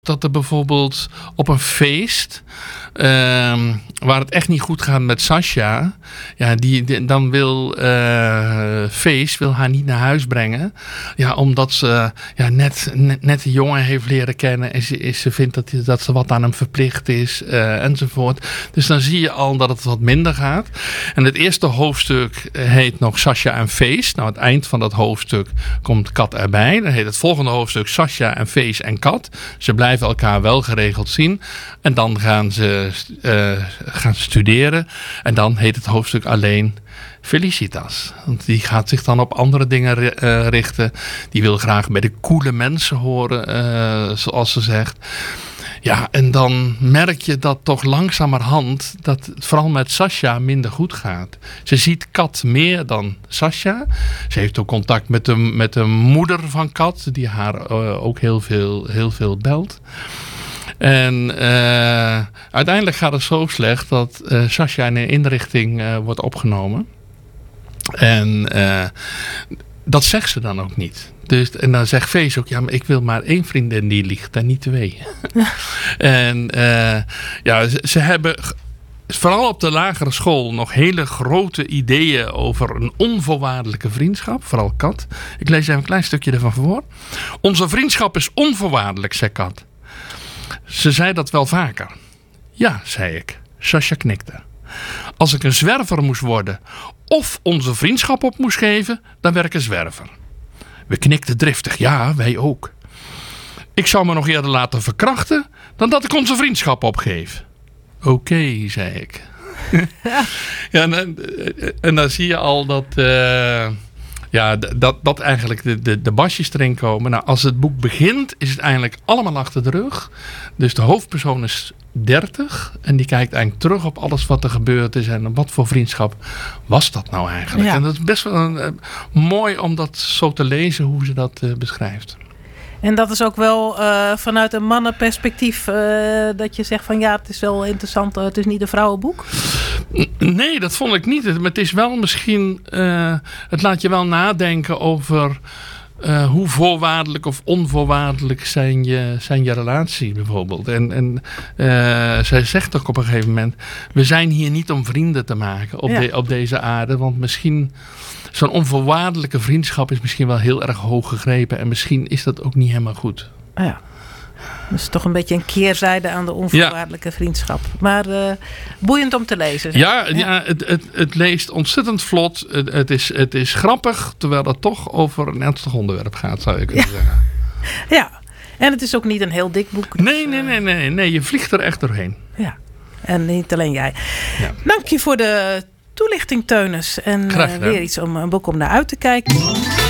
dat er bijvoorbeeld op een feest, waar het echt niet goed gaat met Sascha, ja, dan wil Feest wil haar niet naar huis brengen. Ja, omdat ze net de jongen heeft leren kennen en ze vindt dat ze wat aan hem verplicht is, enzovoort. Dus dan zie je al dat het wat minder gaat. En het eerste hoofdstuk heet nog Sascha en Feest. Nou, het eind van dat hoofdstuk komt Kat erbij. Dan heet het volgende hoofdstuk Sascha en Feest en Kat. Ze blijven elkaar wel geregeld zien. En dan gaan ze studeren. En dan heet het hoofdstuk alleen Felicitas. Want die gaat zich dan op andere dingen richten. Die wil graag bij de coole mensen horen, zoals ze zegt. Ja, en dan merk je dat toch langzamerhand dat het vooral met Sascha minder goed gaat. Ze ziet Kat meer dan Sascha. Ze heeft ook contact met de moeder van Kat, die haar ook heel veel belt. En uiteindelijk gaat het zo slecht dat Sascha in een inrichting wordt opgenomen. En dat zegt ze dan ook niet. Dus, en dan zegt Feest ook, ja, maar ik wil maar 1 vriendin die liegt en niet 2. En ze hebben vooral op de lagere school nog hele grote ideeën over een onvoorwaardelijke vriendschap. Vooral Kat. Ik lees even een klein stukje ervan voor. Onze vriendschap is onvoorwaardelijk, zei Kat. Ze zei dat wel vaker. Ja, zei ik. Sascha knikte. Als ik een zwerver moest worden of onze vriendschap op moest geven, dan werd ik een zwerver. We knikten driftig. Ja, wij ook. Ik zou me nog eerder laten verkrachten dan dat ik onze vriendschap opgeef. Oké, zei ik. Ja, en dan zie je al dat eigenlijk de basjes erin komen. Nou, als het boek begint, is het eigenlijk allemaal achter de rug. Dus de hoofdpersoon is 30 en die kijkt eigenlijk terug op alles wat er gebeurd is en wat voor vriendschap was dat nou eigenlijk. Ja. En dat is best wel mooi om dat zo te lezen, hoe ze dat beschrijft. En dat is ook wel vanuit een mannenperspectief dat je zegt van ja, het is wel interessant, het is niet een vrouwenboek? Nee, dat vond ik niet. Maar het is wel misschien, het laat je wel nadenken over hoe voorwaardelijk of onvoorwaardelijk zijn je relatie bijvoorbeeld. En zij zegt ook op een gegeven moment, we zijn hier niet om vrienden te maken op deze aarde, want misschien zo'n onvoorwaardelijke vriendschap is misschien wel heel erg hoog gegrepen. En misschien is dat ook niet helemaal goed. Ja. Dat is toch een beetje een keerzijde aan de onvoorwaardelijke vriendschap. Maar boeiend om te lezen. Ja, het leest ontzettend vlot. Het is grappig, terwijl het toch over een ernstig onderwerp gaat, zou je kunnen zeggen. Ja, en het is ook niet een heel dik boek. Dus, nee, je vliegt er echt doorheen. Ja, en niet alleen jij. Ja. Dank je voor de toelichting, Teunis. En weer iets om een boek om naar uit te kijken.